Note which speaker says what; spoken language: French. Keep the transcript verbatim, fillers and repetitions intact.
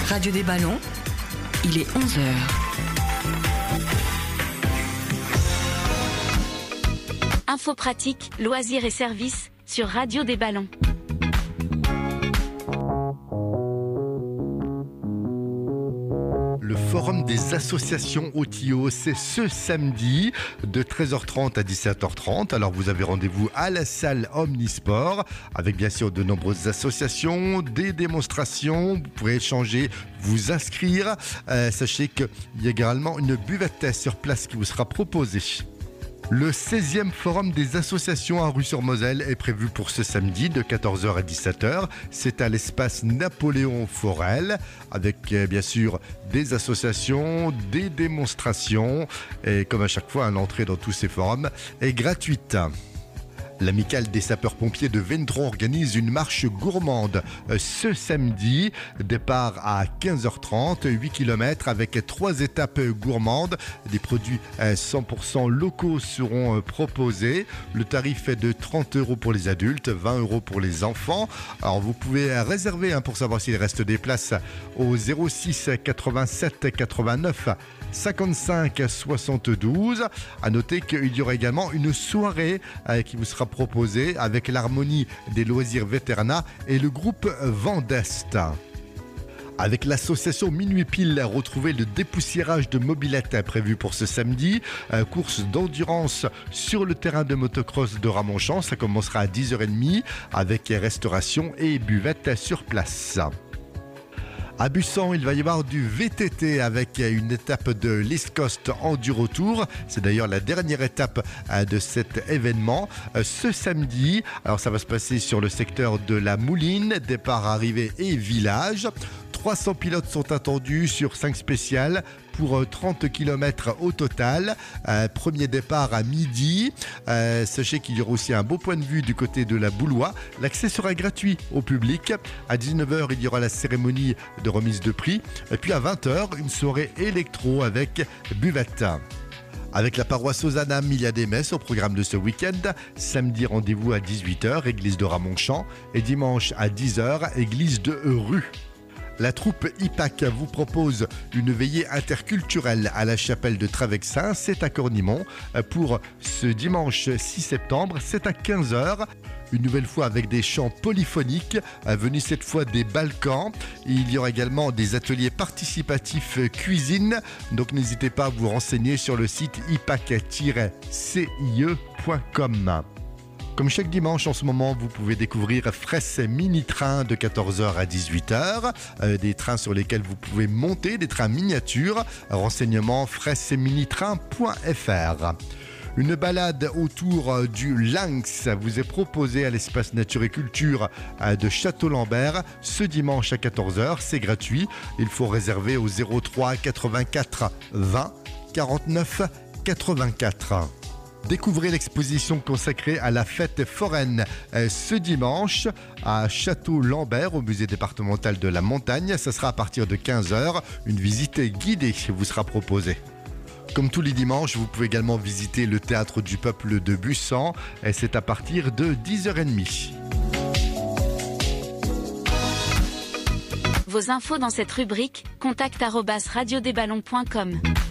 Speaker 1: Radio des Ballons, il est onze heures.
Speaker 2: Info pratique, loisirs et services sur Radio des Ballons.
Speaker 3: Le forum des associations au Tio, c'est ce samedi de treize heures trente à dix-sept heures trente. Alors vous avez rendez-vous à la salle Omnisport avec bien sûr de nombreuses associations, des démonstrations. Vous pourrez échanger, vous inscrire. Euh, sachez qu'il y a également une buvette sur place qui vous sera proposée. Le seizième forum des associations à Rue-sur-Moselle est prévu pour ce samedi de quatorze heures à dix-sept heures. C'est à l'espace Napoléon Forel avec bien sûr des associations, des démonstrations et comme à chaque fois, l'entrée dans tous ces forums est gratuite. L'amicale des sapeurs-pompiers de Vendron organise une marche gourmande ce samedi. Départ à quinze heures trente, huit kilomètres avec trois étapes gourmandes. Des produits cent pour cent locaux seront proposés. Le tarif est de trente euros pour les adultes, vingt euros pour les enfants. Alors vous pouvez réserver hein, pour savoir s'il reste des places au zéro six quatre-vingt-sept quatre-vingt-neuf cinquante-cinq soixante-douze. À noter qu'il y aura également une soirée euh, qui vous sera proposée avec l'harmonie des loisirs Vétérana et le groupe Vendest. Avec l'association Minuit Pile, retrouvez le dépoussiérage de mobylettes prévu pour ce samedi. Euh, course d'endurance sur le terrain de motocross de Ramonchamp. Ça commencera à dix heures trente avec restauration et buvette sur place. À Bussan, il va y avoir du V T T avec une étape de l'East Coast Enduro Tour. C'est d'ailleurs la dernière étape de cet événement. Ce samedi, alors ça va se passer sur le secteur de la Mouline, départ, arrivée et village. trois cents pilotes sont attendus sur cinq spéciales pour trente kilomètres au total. Euh, premier départ à midi. Euh, sachez qu'il y aura aussi un beau point de vue du côté de la Boulois. L'accès sera gratuit au public. À dix-neuf heures, il y aura la cérémonie de remise de prix. Et puis à vingt heures, une soirée électro avec buvette. Avec la paroisse Ozanam, il y a des messes au programme de ce week-end. Samedi, rendez-vous à dix-huit heures, église de Ramonchamp. Et dimanche à dix heures, église de Rue. La troupe I P A C vous propose une veillée interculturelle à la chapelle de Travexin, c'est à Cornimont. Pour ce dimanche six septembre, c'est à quinze heures. Une nouvelle fois avec des chants polyphoniques, venus cette fois des Balkans. Il y aura également des ateliers participatifs cuisine, donc n'hésitez pas à vous renseigner sur le site i p a c tiret c i e point com. Comme chaque dimanche en ce moment, vous pouvez découvrir Fresse Mini-Train de quatorze heures à dix-huit heures. Euh, des trains sur lesquels vous pouvez monter, des trains miniatures. Renseignements fresse minitrain point f r. Une balade autour du Lynx vous est proposée à l'espace Nature et Culture de Château-Lambert ce dimanche à quatorze heures. C'est gratuit. Il faut réserver au zéro trois quatre-vingt-quatre vingt quarante-neuf quatre-vingt-quatre. Découvrez l'exposition consacrée à la fête foraine ce dimanche à Château-Lambert au musée départemental de la montagne. Ça sera à partir de quinze heures. Une visite guidée vous sera proposée. Comme tous les dimanches, vous pouvez également visiter le théâtre du peuple de Bussan et c'est à partir de dix heures trente.
Speaker 2: Vos infos dans cette rubrique, contact arobase radio des ballons point com.